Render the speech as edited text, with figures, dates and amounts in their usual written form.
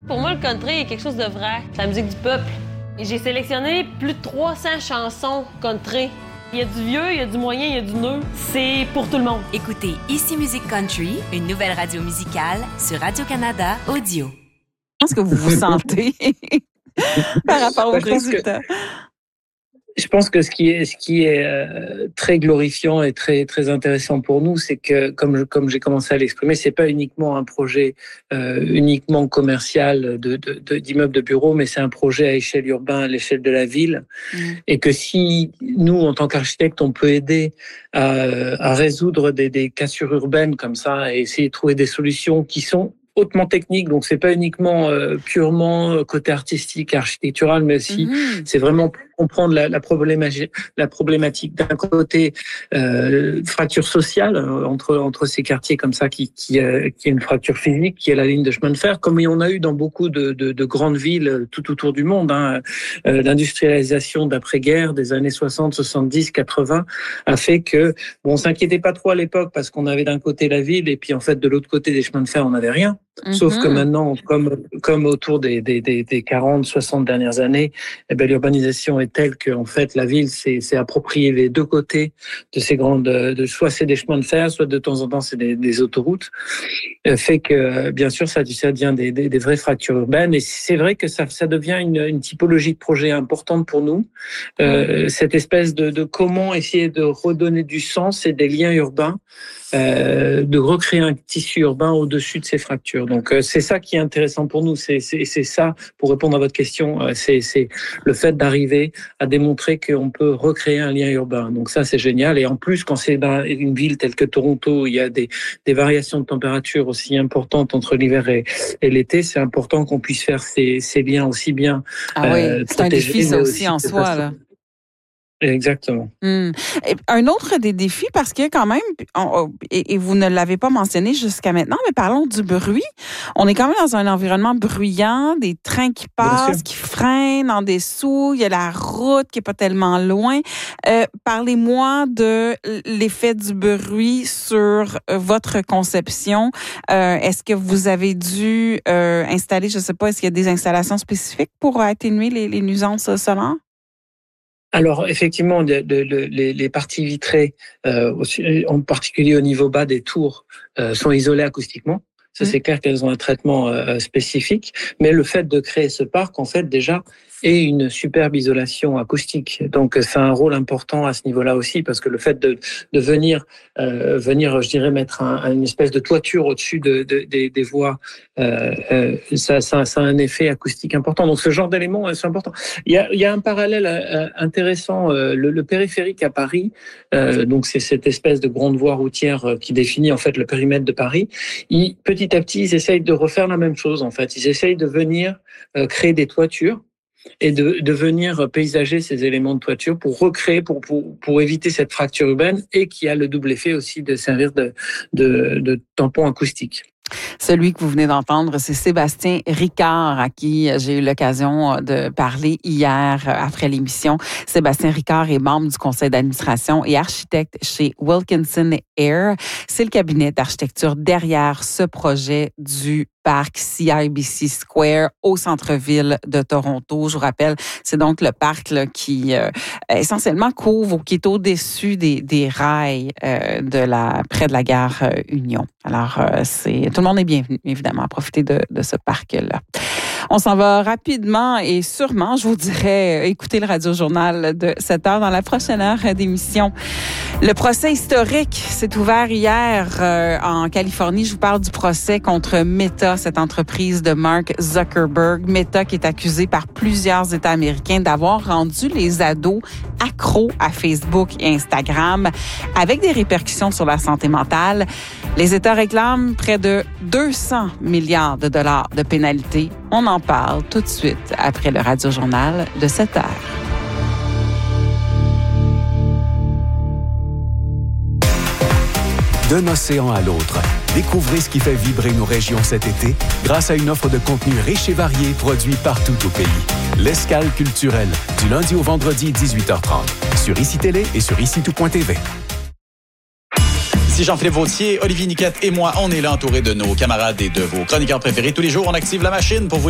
Pour moi, le country est quelque chose de vrai. C'est la musique du peuple. Et j'ai sélectionné plus de 300 chansons country. Il y a du vieux, il y a du moyen, il y a du neuf. C'est pour tout le monde. Écoutez Ici Musique Country, une nouvelle radio musicale sur Radio-Canada Audio. Comment est-ce que vous vous sentez par rapport aux résultats? Je pense que ce qui est très glorifiant et très très intéressant pour nous, c'est que comme j'ai commencé à l'exprimer, c'est pas uniquement un projet uniquement commercial d'immeuble de bureau, mais c'est un projet à échelle urbaine, à l'échelle de la ville, et que si nous, en tant qu'architectes, on peut aider à résoudre des cassures urbaines comme ça et essayer de trouver des solutions qui sont hautement technique, donc c'est pas uniquement purement côté artistique, architectural, mais aussi c'est vraiment comprendre la problématique d'un côté fracture sociale entre ces quartiers comme ça qui est une fracture physique qui est la ligne de chemin de fer, comme on a eu dans beaucoup de grandes villes tout autour du monde. L'industrialisation d'après-guerre des années 60, 70, 80 a fait que on s'inquiétait pas trop à l'époque parce qu'on avait d'un côté la ville et puis en fait de l'autre côté des chemins de fer on n'avait rien. Sauf que maintenant, comme autour des 40, 60 dernières années, l'urbanisation est telle que en fait la ville s'est appropriée les deux côtés de ces grandes, soit c'est des chemins de fer, soit de temps en temps c'est des autoroutes, fait que bien sûr ça devient des vraies fractures urbaines. Et c'est vrai que ça devient une typologie de projet importante pour nous, cette espèce de comment essayer de redonner du sens et des liens urbains, de recréer un tissu urbain au-dessus de ces fractures. Donc c'est ça qui est intéressant pour nous, c'est ça, pour répondre à votre question, c'est le fait d'arriver à démontrer qu'on peut recréer un lien urbain. Donc ça c'est génial, et en plus quand c'est dans une ville telle que Toronto, il y a des variations de température aussi importantes entre l'hiver et l'été, c'est important qu'on puisse faire ces liens aussi bien. C'est un défi ça aussi en soi là. Exactement. Un autre des défis, parce que quand même, et vous ne l'avez pas mentionné jusqu'à maintenant, mais parlons du bruit. On est quand même dans un environnement bruyant, des trains qui passent, qui freinent en dessous, il y a la route qui est pas tellement loin. Parlez-moi de l'effet du bruit sur votre conception. Est-ce que vous avez dû installer, je sais pas, est-ce qu'il y a des installations spécifiques pour atténuer les nuisances sonores? Alors effectivement, les parties vitrées, en particulier au niveau bas des tours, sont isolées acoustiquement. Ça, c'est clair qu'elles ont un traitement spécifique, mais le fait de créer ce parc, en fait, déjà, est une superbe isolation acoustique. Donc, c'est un rôle important à ce niveau-là aussi, parce que le fait de venir, je dirais, mettre une espèce de toiture au-dessus des voies, ça a un effet acoustique important. Donc, ce genre d'éléments, c'est important. Il y a un parallèle intéressant. Le périphérique à Paris, donc c'est cette espèce de grande voie routière qui définit en fait le périmètre de Paris. Petit à petit, ils essayent de refaire la même chose. En fait, ils essayent de venir créer des toitures et de venir paysager ces éléments de toiture pour recréer, pour éviter cette fracture urbaine, et qui a le double effet aussi de servir de tampon acoustique. Celui que vous venez d'entendre, c'est Sébastien Ricard, à qui j'ai eu l'occasion de parler hier après l'émission. Sébastien Ricard est membre du conseil d'administration et architecte chez Wilkinson Air. C'est le cabinet d'architecture derrière ce projet du parc CIBC Square au centre-ville de Toronto. Je vous rappelle, c'est donc le parc là, qui essentiellement couvre ou qui est au-dessus des rails près de la gare Union. Alors, tout le monde est bienvenu, évidemment, à profiter de ce parc-là. On s'en va rapidement et sûrement, je vous dirais, écoutez le Radio-Journal de 7 heures dans la prochaine heure d'émission. Le procès historique s'est ouvert hier en Californie. Je vous parle du procès contre Meta, cette entreprise de Mark Zuckerberg. Meta qui est accusé par plusieurs États américains d'avoir rendu les ados accros à Facebook et Instagram, avec des répercussions sur la santé mentale. Les États réclament près de 200 milliards de dollars de pénalités. On en parle tout de suite après le Radio-Journal de 7 heures. D'un océan à l'autre, découvrez ce qui fait vibrer nos régions cet été grâce à une offre de contenu riche et varié produit partout au pays. L'Escale culturelle, du lundi au vendredi 18h30, sur ICI Télé et sur ICI2.tv. Ici Jean-Philippe Vautier, Olivier Niquette et moi, on est là entourés de nos camarades et de vos chroniqueurs préférés. Tous les jours, on active la machine pour vous